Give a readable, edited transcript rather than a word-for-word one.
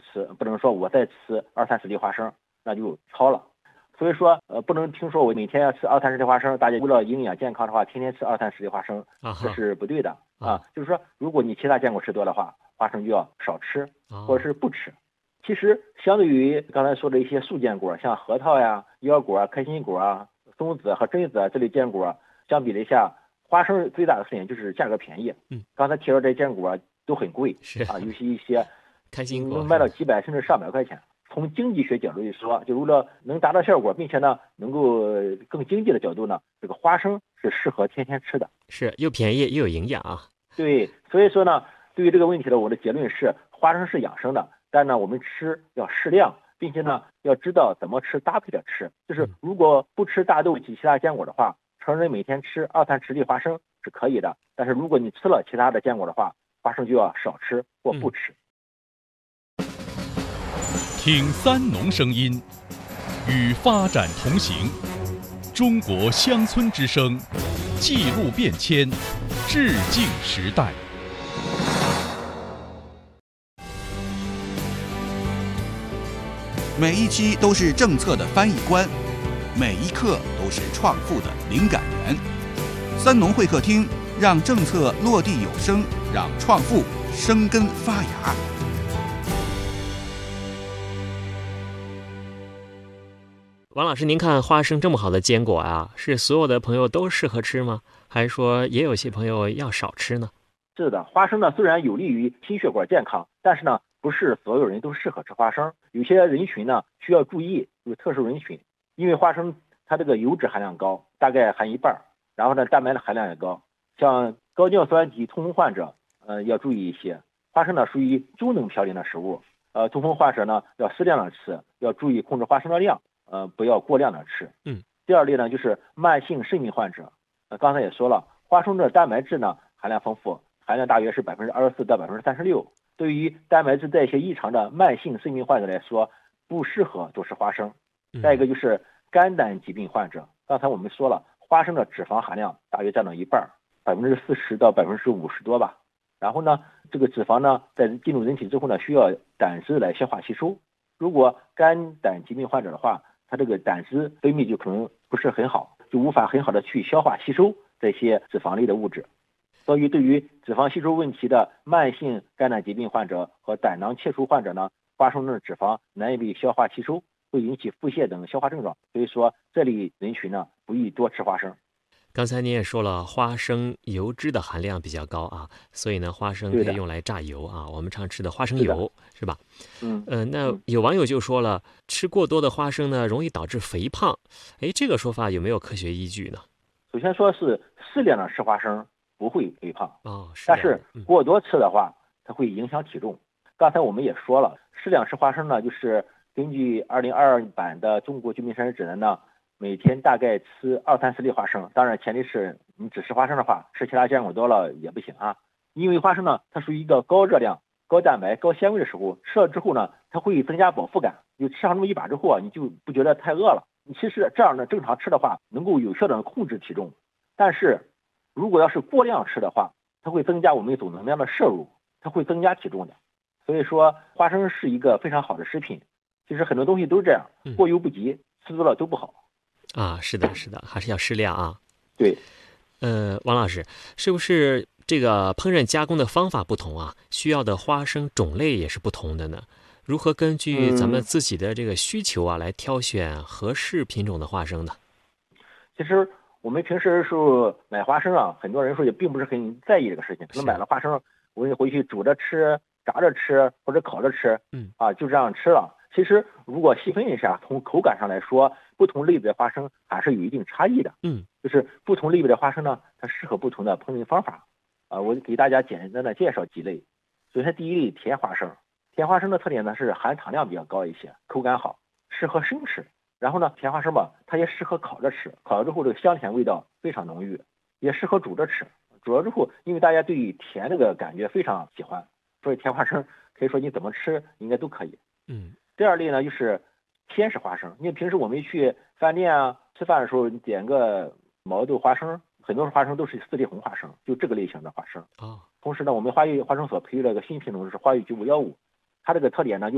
吃，不能说我再吃20-30粒花生，那就超了。所以说，不能听说我每天要吃20-30粒花生，大家为了营养健康的话，天天吃20-30粒花生，这是不对的啊。就是说，如果你其他坚果吃多的话，花生就要少吃，或者是不吃。其实，相对于刚才说的一些素坚果，像核桃呀、腰果、开心果啊、松子和榛子这类坚果，相比之下，花生最大的特点就是价格便宜。刚才提到这些坚果都很贵，尤其一些开心果能卖到几百甚至上百块钱。从经济学角度来说，就为了能达到效果，并且呢能够更经济的角度呢，这个花生是适合天天吃的， 是又便宜又有营养啊。 对，所以说呢，对于这个问题呢，我的结论是，花生是养生的，但呢我们吃要适量，并且呢要知道怎么吃，搭配着吃。就是如果不吃大豆及其他坚果的话，成人每天吃20-30粒花生是可以的，但是如果你吃了其他的坚果的话，花生就要少吃或不吃。 听三农声音，与发展同行。中国乡村之声，记录变迁，致敬时代。 每一期都是政策的翻译官，每一刻都是创富的灵感源。三农会客厅，让政策落地有声，让创富生根发芽。 王老师，您看花生这么好的坚果啊，是所有的朋友都适合吃吗？还是说也有些朋友要少吃呢？ 是的，花生呢虽然有利于心血管健康，但是呢不是所有人都适合吃花生，有些人群呢需要注意，有特殊人群，因为花生它这个油脂含量高，大概含一半，然后呢蛋白的含量也高，像高尿酸及痛风患者要注意一些。花生呢属于中等嘌呤的食物，痛风患者呢要适量的吃，要注意控制花生的量。不要过量的吃。第二类呢，就是慢性肾病患者。刚才也说了，花生的蛋白质呢含量丰富，含量大约是24%到36%。对于蛋白质代谢异常的慢性肾病患者来说，不适合多吃花生。再一个就是肝胆疾病患者，刚才我们说了，花生的脂肪含量大约占到一半，40%到50%多吧。然后呢，这个脂肪呢在进入人体之后呢，需要胆汁来消化吸收。如果肝胆疾病患者的话，它这个胆汁分泌就可能不是很好，就无法很好的去消化吸收这些脂肪类的物质。所以对于脂肪吸收问题的慢性肝胆疾病患者和胆囊切除患者呢，花生中的脂肪难以被消化吸收，会引起腹泻等消化症状。所以说这类人群呢不宜多吃花生。 刚才您也说了，花生油脂的含量比较高啊，所以呢，花生可以用来榨油啊，我们常吃的花生油 是吧？那有网友就说了，吃过多的花生呢，容易导致肥胖。这个说法有没有科学依据呢？ 首先说是适量的吃花生不会肥胖但是过多吃的话，它会影响体重。刚才我们也说了，适量吃花生呢，就是根据2022版的中国居民膳食指南呢。每天大概吃20-30粒花生，当然前提是你只吃花生的话，吃其他坚果多了也不行啊。因为花生呢，它属于一个高热量、高蛋白、高纤维的食物，吃了之后呢，它会增加饱腹感。你吃上这么一把之后啊，你就不觉得太饿了。你其实这样的正常吃的话，能够有效的控制体重。但是如果要是过量吃的话，它会增加我们总能量的摄入，它会增加体重的。所以说，花生是一个非常好的食品。其实很多东西都是这样，过犹不及，吃多了都不好。 是的，还是要适量啊。 对， 王老师，是不是这个烹饪加工的方法不同啊？需要的花生种类也是不同的呢？如何根据咱们自己的这个需求啊，来挑选合适品种的花生呢？ 其实我们平时时候买花生啊，很多人说也并不是很在意这个事情，可能买了花生，我回去煮着吃、炸着吃或者烤着吃，就这样吃了。其实如果细分一下，从口感上来说，不同类别的花生还是有一定差异的。就是不同类别的花生呢，它适合不同的烹饪方法。我给大家简单的介绍几类。首先第一类甜花生，甜花生的特点呢是含糖量比较高一些，口感好，适合生吃。然后呢，甜花生吧，它也适合烤着吃，烤了之后这个香甜味道非常浓郁，也适合煮着吃。煮了之后，因为大家对于甜这个感觉非常喜欢，所以甜花生可以说你怎么吃应该都可以。第二类呢就是天使花生，因为平时我们去饭店啊吃饭的时候，你点个毛豆花生，很多花生都是四粒红花生，就这个类型的花生。同时呢，我们花生所培育了一个新品种，是花语9515，它这个特点呢